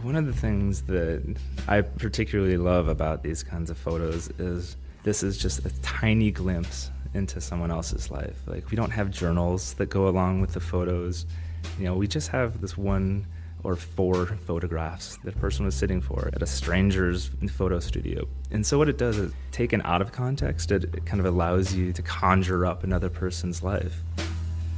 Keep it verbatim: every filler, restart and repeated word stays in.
One of the things that I particularly love about these kinds of photos is this is just a tiny glimpse into someone else's life. Like, we don't have journals that go along with the photos. You know, we just have this one or four photographs that a person was sitting for at a stranger's photo studio. And so what it does is, taken out of context, it, it kind of allows you to conjure up another person's life.